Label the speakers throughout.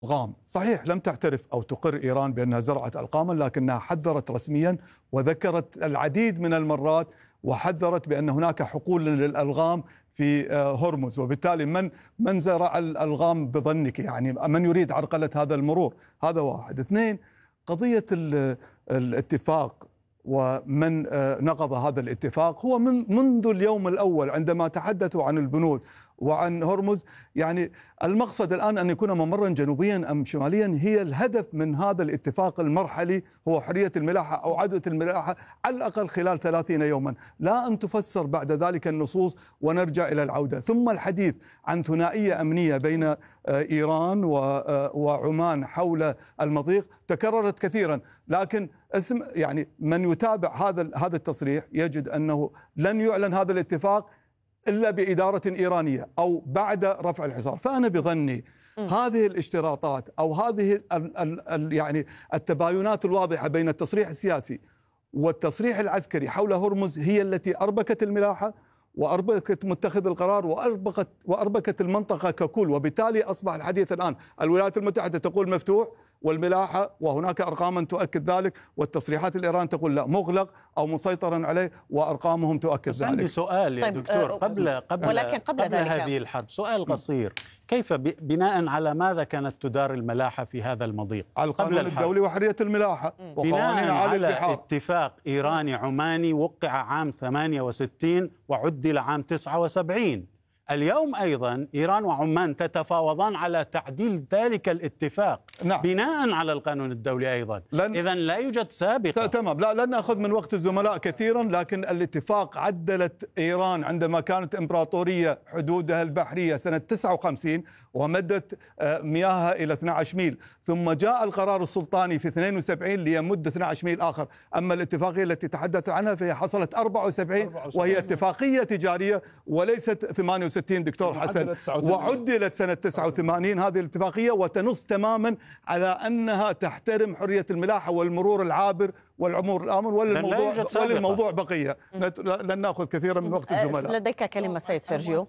Speaker 1: ألغام. صحيح لم تعترف أو تقر إيران بأنها زرعت ألغاما، لكنها حذرت رسميا وذكرت العديد من المرات وحذرت بأن هناك حقول للألغام في هرمز، وبالتالي من زرع الألغام بظنك؟ يعني من يريد عرقلة هذا المرور؟ هذا واحد. اثنين، قضية الاتفاق ومن نقض هذا الاتفاق هو منذ اليوم الأول عندما تحدثوا عن البنود وعن هرمز. يعني المقصد الآن أن يكون ممرا جنوبيا أم شماليا، هي الهدف من هذا الاتفاق المرحلي هو حرية الملاحة أو عودة الملاحة على الأقل خلال 30 يوما، لا أن تفسر بعد ذلك النصوص ونرجع إلى العودة. ثم الحديث عن ثنائية أمنية بين إيران وعمان حول المضيق تكررت كثيرا، لكن يعني من يتابع هذا التصريح يجد أنه لن يعلن هذا الاتفاق إلا بإدارة إيرانية أو بعد رفع الحصار. فأنا بظني هذه الاشتراطات أو هذه يعني التباينات الواضحة بين التصريح السياسي والتصريح العسكري حول هرمز هي التي أربكت الملاحة وأربكت متخذ القرار وأربكت المنطقة ككل. وبالتالي أصبح الحديث الآن الولايات المتحدة تقول مفتوح والملاحة، وهناك أرقاما تؤكد ذلك، والتصريحات الإيران تقول لا مغلق أو مسيطرا عليه، وأرقامهم تؤكد ذلك.
Speaker 2: عندي سؤال يا دكتور قبل هذه الحرب، سؤال قصير. كيف بناء عام ماذا كانت تدار الملاحة في هذا المضيق؟
Speaker 1: على القانون الدولي وحرية الملاحة
Speaker 2: بناء على اتفاق إيراني عماني وقع عام 68 وعدل عام 79. اليوم أيضا إيران وعمان تتفاوضان على تعديل ذلك الاتفاق. نعم. بناء على القانون الدولي أيضا. إذن لا يوجد سابقة.
Speaker 1: تمام. لا لن نأخذ من وقت الزملاء كثيرا، لكن الاتفاق عدلت إيران عندما كانت إمبراطورية حدودها البحرية سنة 59 ومدت مياهها إلى 12 ميل، ثم جاء القرار السلطاني في 72 ليمد 12 ميل آخر. أما الاتفاقية التي تحدث عنها فهي حصلت 74 وهي اتفاقية تجارية وليست 68 دكتور حسن، وعدلت سنة 89 هذه الاتفاقية وتنص تماما على أنها تحترم حرية الملاحة والمرور العابر والعمور الآمن، وللموضوع بقية. لن نأخذ كثيرا من وقت الزملاء.
Speaker 3: لديك كلمة سيد سيرجيو.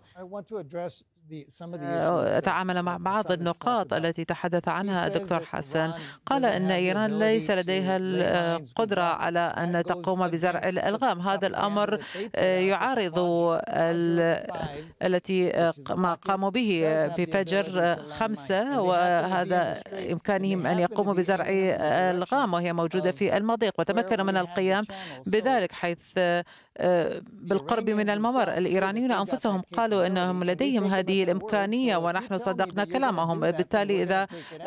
Speaker 4: أتعامل مع بعض النقاط التي تحدث عنها الدكتور حسن. قال أن إيران ليس لديها القدرة على أن تقوم بزرع الألغام. هذا الأمر يعارض التي ما قاموا به في فجر 5، وهذا إمكانهم أن يقوموا بزرع ألغام وهي موجودة في المضيق، وتمكنوا من القيام بذلك حيث بالقرب من الممر. الإيرانيون أنفسهم قالوا أنهم لديهم هذه الإمكانية ونحن صدقنا كلامهم. بالتالي إذا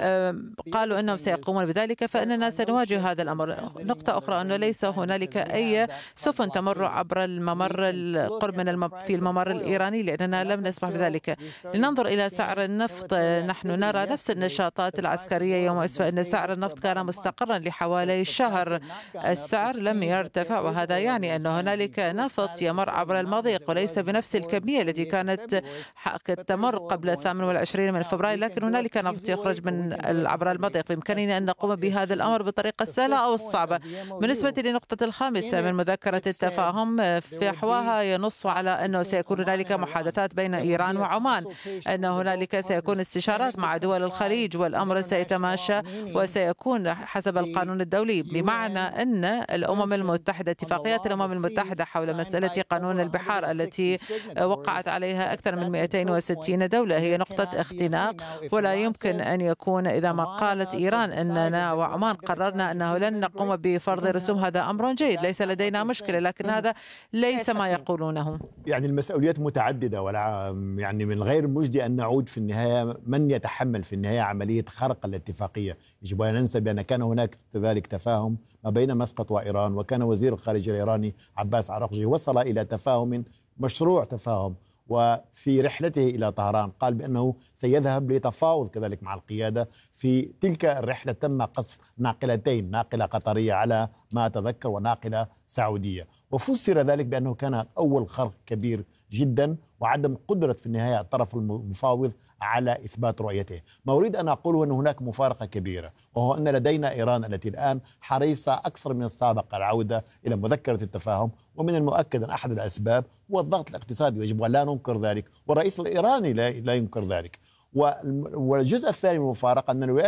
Speaker 4: قالوا أنهم سيقومون بذلك فإننا سنواجه هذا الأمر. نقطة أخرى أنه ليس هنالك أي سفن تمر عبر الممر القرب من في الممر الإيراني لأننا لم نسمح بذلك. لننظر إلى سعر النفط، نحن نرى نفس النشاطات العسكرية يوم أسفل أن سعر النفط كان مستقرا لحوالي شهر، السعر لم يرتفع، وهذا يعني أن هنالك نفط يمر عبر المضيق وليس بنفس الكمية التي كانت تمر قبل 28 من فبراير، لكن هنالك نفط يخرج عبر المضيق. بإمكاننا أن نقوم بهذا الأمر بالطريقة السهلة أو الصعبة. بالنسبة للنقطة الخامسة من مذكرة التفاهم، في حواها ينص على أنه سيكون هنالك محادثات بين إيران وعمان، أن هنالك سيكون استشارات مع دول الخليج، والأمر سيتماشى وسيكون حسب القانون الدولي، بمعنى أن الأمم المتحدة اتفاقيات الأمم المتحدة حول مسألة قانون البحار التي وقعت عليها أكثر من 260 دولة هي نقطة اختناق، ولا يمكن أن يكون إذا ما قالت إيران أننا وعمان قررنا أنه لن نقوم بفرض رسوم. هذا أمر جيد، ليس لدينا مشكلة، لكن هذا ليس ما يقولونه.
Speaker 5: يعني المسؤوليات متعددة، ولا يعني من غير مجدي أن نعود في النهاية من يتحمل في النهاية عملية خرق الاتفاقية. يجب أن ننسى بأن كان هناك كذلك تفاهم ما بين مسقط وإيران، وكان وزير الخارجية الإيراني عباس عراقجي وصل إلى تفاهم، مشروع تفاهم، وفي رحلته إلى طهران قال بأنه سيذهب لتفاوض كذلك مع القيادة. في تلك الرحلة تم قصف ناقلتين، ناقلة قطرية على ما أتذكر وناقلة سعودية، وفسر ذلك بأنه كان أول خرق كبير جدا وعدم قدرة في النهاية الطرف المفاوض على إثبات رؤيته. ما أريد أن أقوله أن هناك مفارقة كبيرة، وهو أن لدينا إيران التي الآن حريصة أكثر من السابق على العودة إلى مذكرة التفاهم، ومن المؤكد أن أحد الأسباب هو الضغط الاقتصادي، ويجب أن لا ننكر ذلك، والرئيس الإيراني لا ينكر ذلك. والجزء الثاني من المفارقة أن الولايات